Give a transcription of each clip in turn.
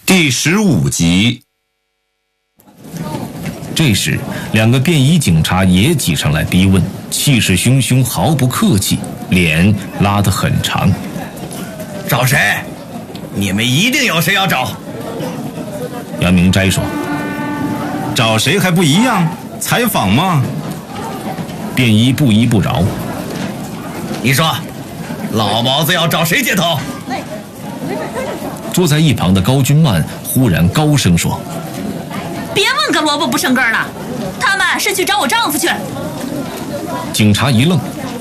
第15集。 这时，两个便衣警察也挤上来逼问，气势汹汹，毫不客气，脸拉得很长。 找谁？你们一定有谁要找。 杨明斋说：“ 找谁还不一样？采访吗？” 便衣不依不饶：“ 你说，老毛子要找谁接头？” 坐在一旁的高君曼忽然高声说：“ 别问个萝卜不生根了，他们是去找我丈夫去。” 警察一愣：“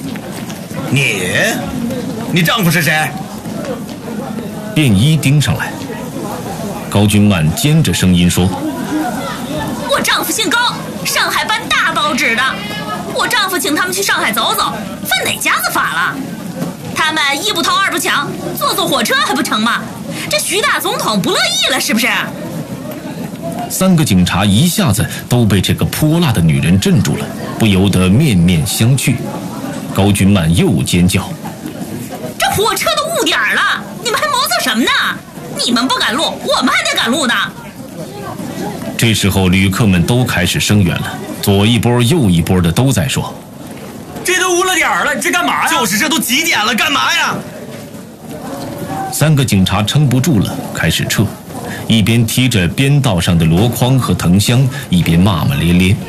你丈夫是谁？” 便衣盯上来，高君曼尖着声音说：“ 我丈夫姓高，上海办大报纸的。我丈夫请他们去上海走走，犯哪家子法了？他们一不掏二不抢，坐火车还不成吗？这徐大总统不乐意了是不是？” 三个警察一下子都被这个泼辣的女人镇住了，不由得面面相觑。高君曼又尖叫：“ 这火车都误点了，你们还磨蹭什么呢？你们不赶路，我们还得赶路呢。” 这时候旅客们都开始声援了，左一波右一波的都在说：“ 这都误了点了，这干嘛呀？就是这都几点了，干嘛呀？” 三个警察撑不住了，开始撤，一边踢着边道上的箩筐和藤箱，一边骂骂咧咧。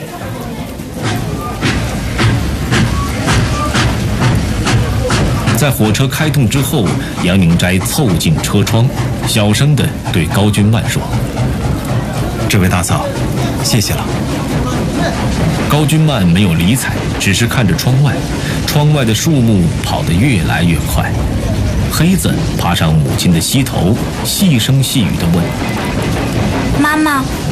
在火车开动之后，杨明斋凑近车窗，小声地对高君曼说：“ 这位大嫂，谢谢了。” 高君曼没有理睬，只是看着窗外，窗外的树木跑得越来越快。黑子爬上母亲的膝头，细声细语地问：“ 妈妈，